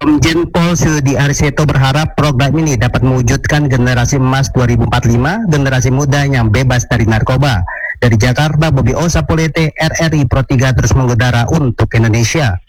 Komjen Pol Sudi Ariseto berharap program ini dapat mewujudkan generasi emas 2045, generasi muda yang bebas dari narkoba. Dari Jakarta, Bobi Osapolete, RRI Pro 3 terus mengudara untuk Indonesia.